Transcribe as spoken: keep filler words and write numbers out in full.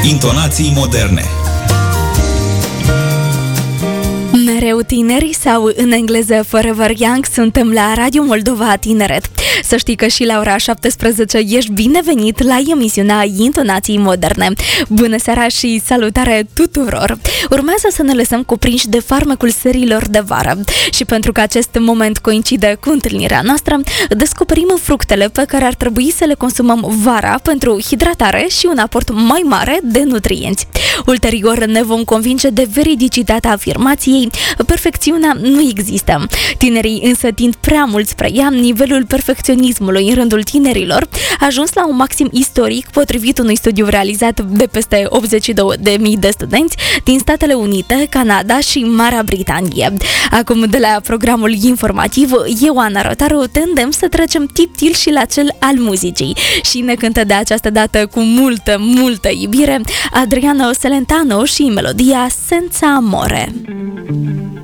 Intonații moderne. Mereu tineri sau în engleză Forever Young, suntem la Radio Moldova Tineret. Să știi că și la ora șaptesprezece ești binevenit la emisiunea Intonații Moderne. Bună seara și salutare tuturor! Urmează să ne lăsăm cuprinși de farmecul serilor de vară și pentru că acest moment coincide cu întâlnirea noastră, descoperim fructele pe care ar trebui să le consumăm vara pentru hidratare și un aport mai mare de nutrienți. Ulterior ne vom convinge de veridicitatea afirmației: perfecțiunea nu există. Tinerii însă tind prea mult spre ea. Nivelul perfecționismului în rândul tinerilor a ajuns la un maxim istoric, potrivit unui studiu realizat de peste optzeci și două de mii de studenți din Statele Unite, Canada și Marea Britanie. Acum, de la programul informativ, eu, Ana Rotaru, te îndemn să trecem tiptil și la cel al muzicii și ne cântă de această dată cu multă, multă iubire Adriano Celentano și melodia Senza Amore.